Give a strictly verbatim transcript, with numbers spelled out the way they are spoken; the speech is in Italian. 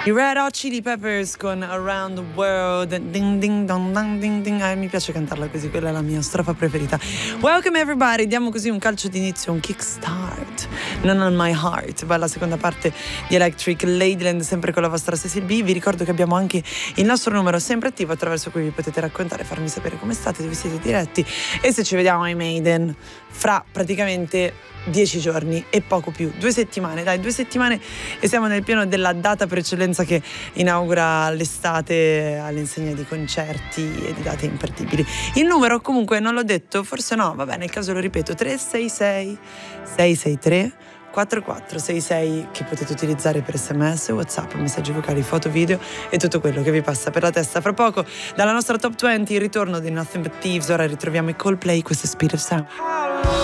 I Red Hot Chili Peppers con Around the World. Ding ding dong dong ding ding. Eh, mi piace cantarla così, quella è la mia strofa preferita. Welcome everybody, diamo così un calcio d'inizio, un kickstart. Non on my heart. Va la seconda parte di Electric Ladyland, sempre con la vostra Cecil B. Vi ricordo che abbiamo anche il nostro numero sempre attivo, attraverso cui vi potete raccontare, farmi sapere come state, se vi siete diretti e se ci vediamo ai Maiden fra praticamente dieci giorni e poco più, due settimane, dai, due settimane e siamo nel pieno della data per eccellenza che inaugura l'estate all'insegna di concerti e di date imperdibili. Il numero comunque non l'ho detto, forse no, vabbè, nel caso lo ripeto, tre sei sei sei sei tre quattro quattro sei sei, che potete utilizzare per sms, whatsapp, messaggi vocali, foto, video e tutto quello che vi passa per la testa. Fra poco dalla nostra top venti il ritorno di Nothing But Thieves, ora ritroviamo i Coldplay, questo è Speed of Sound.